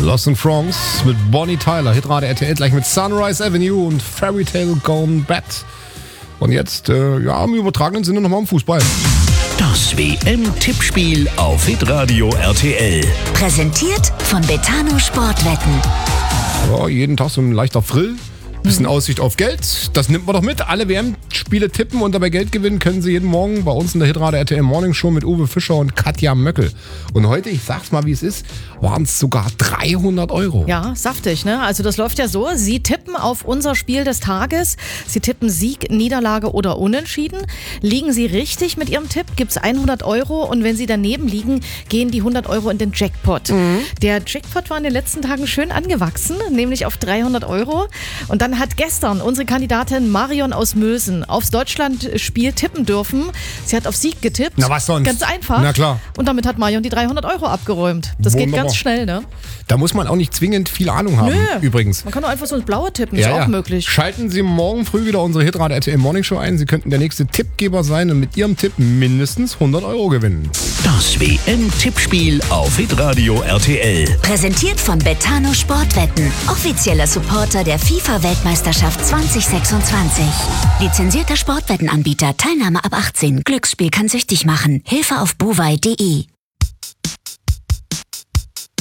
Lost in France mit Bonnie Tyler, Hitrate RTL, gleich mit Sunrise Avenue und Fairy Tale Gone Bad. Und jetzt, im übertragenen Sinne nochmal um Fußball. Das WM-Tippspiel auf Hitradio RTL. Präsentiert von Betano Sportwetten. Ja, jeden Tag so ein leichter Frill. Bisschen Aussicht auf Geld, das nimmt man doch mit. Alle WM-Spiele tippen und dabei Geld gewinnen können Sie jeden Morgen bei uns in der Hitradio RTL Morning Show mit Uwe Fischer und Katja Möckel. Und heute, ich sag's mal wie es ist, waren es sogar 300 Euro. Ja, saftig, ne? Also das läuft ja so, Sie tippen auf unser Spiel des Tages. Sie tippen Sieg, Niederlage oder Unentschieden. Liegen Sie richtig mit Ihrem Tipp, gibt's 100 Euro und wenn Sie daneben liegen, gehen die 100 Euro in den Jackpot. Der Jackpot war in den letzten Tagen schön angewachsen, nämlich auf 300 Euro. Und dann hat gestern unsere Kandidatin Marion aus Mösen aufs Deutschlandspiel tippen dürfen. Sie hat auf Sieg getippt. Na, was sonst? Ganz einfach. Na klar. Und damit hat Marion die 300 Euro abgeräumt. Das geht Wunderbar. ganz schnell, ne? Da muss man auch nicht zwingend viel Ahnung haben, übrigens. Man kann doch einfach so ins Blaue tippen, ist auch möglich. Schalten Sie morgen früh wieder unsere Hitradio RTL Morning Show ein. Sie könnten der nächste Tippgeber sein und mit Ihrem Tipp mindestens 100 Euro gewinnen. Das WM-Tippspiel auf Hitradio RTL. Präsentiert von Betano Sportwetten. Offizieller Supporter der FIFA-Weltmeisterschaft 2026. Lizenzierter Sportwettenanbieter. Teilnahme ab 18. Glücksspiel kann süchtig machen. Hilfe auf buwei.de.